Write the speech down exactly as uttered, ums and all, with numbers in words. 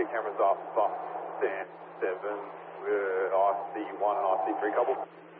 your cameras off, off stand seven, uh, I C one and I C three couple.